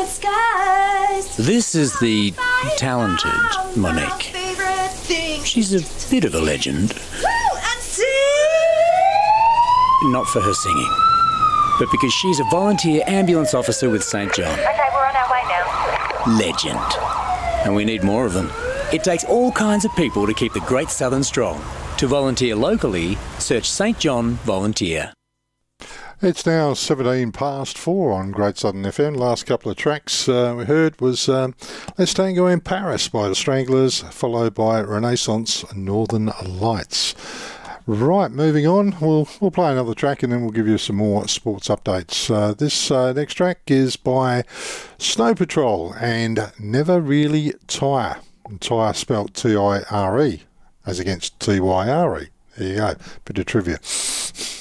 This is the talented Monique. She's a bit of a legend. Not for her singing, but because she's a volunteer ambulance officer with St. John. Okay, we're on our way now. Legend. And we need more of them. It takes all kinds of people to keep the Great Southern strong. To volunteer locally, search St. John Volunteer. It's now 17 past 4 on Great Southern FM. Last couple of tracks we heard was Let's Tango in Paris by the Stranglers, followed by Renaissance Northern Lights. Right, moving on, we'll play another track and then we'll give you some more sports updates. This next track is by Snow Patrol and Never Really Tire. Tire spelt T-I-R-E as against T-Y-R-E. There you go, bit of trivia.